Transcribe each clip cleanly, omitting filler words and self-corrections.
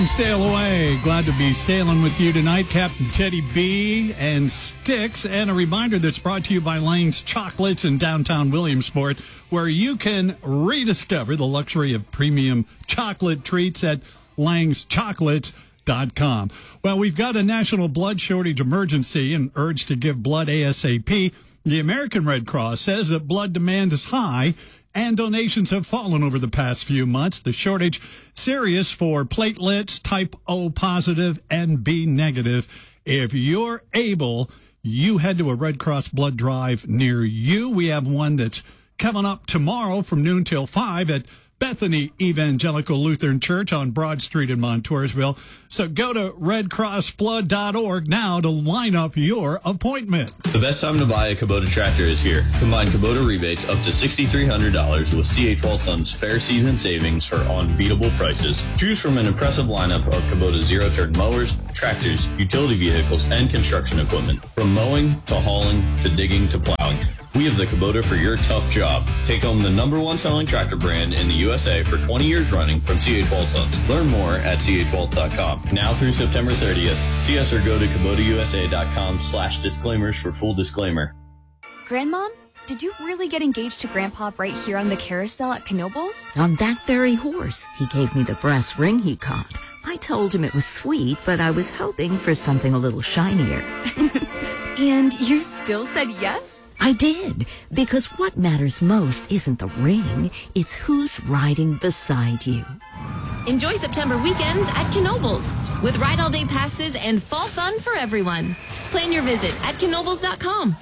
Sail away. Glad to be sailing with you tonight, Captain Teddy B and Sticks. And a reminder that's brought to you by Lane's Chocolates in downtown Williamsport, where you can rediscover the luxury of premium chocolate treats at langschocolates.com. Well, we've got a national blood shortage emergency and urge to give blood ASAP. The American Red Cross says that blood demand is high and donations have fallen over the past few months. The shortage serious for platelets, type O positive and B negative. If you're able, you head to a Red Cross blood drive near you. We have one that's coming up tomorrow from noon till 5 at Bethany Evangelical Lutheran Church on Broad Street in Montoursville. So go to redcrossblood.org now to line up your appointment. The best time to buy a Kubota tractor is here. Combine Kubota rebates up to $6,300 with C.H. Walton's Fair Season Savings for unbeatable prices. Choose from an impressive lineup of Kubota zero-turn mowers, tractors, utility vehicles, and construction equipment. From mowing to hauling to digging to plowing, we have the Kubota for your tough job. Take home the #1 selling tractor brand in the USA for 20 years running from C.H. Waltons. Learn more at chwalt.com. Now through September 30th. See us or go to KubotaUSA.com/disclaimers for full disclaimer. Grandmom, did you really get engaged to Grandpa right here on the carousel at Knoebels? On that very horse. He gave me the brass ring he caught. I told him it was sweet, but I was hoping for something a little shinier. And you still said yes? I did, because what matters most isn't the ring, it's who's riding beside you. Enjoy September weekends at Knoebels with ride all day passes and fall fun for everyone. Plan your visit at Knoebels.com.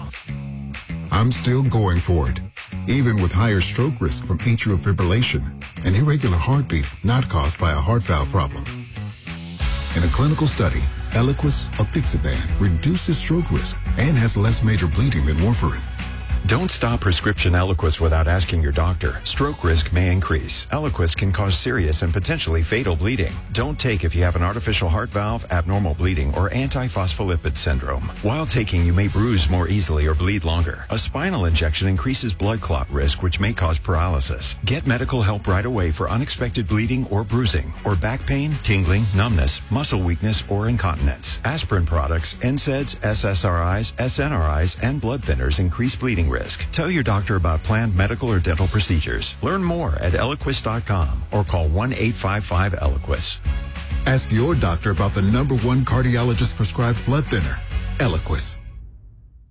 I'm still going for it, even with higher stroke risk from atrial fibrillation, an irregular heartbeat not caused by a heart valve problem. In a clinical study, Eliquis apixaban reduces stroke risk and has less major bleeding than warfarin. Don't stop prescription Eliquis without asking your doctor. Stroke risk may increase. Eliquis can cause serious and potentially fatal bleeding. Don't take if you have an artificial heart valve, abnormal bleeding, or antiphospholipid syndrome. While taking, you may bruise more easily or bleed longer. A spinal injection increases blood clot risk, which may cause paralysis. Get medical help right away for unexpected bleeding or bruising, or back pain, tingling, numbness, muscle weakness, or incontinence. Aspirin products, NSAIDs, SSRIs, SNRIs, and blood thinners increase bleeding risk. Tell your doctor about planned medical or dental procedures. Learn more at Eliquis.com or call 1-855-ELIQUIS. Ask your doctor about the #1 cardiologist prescribed blood thinner, Eliquis.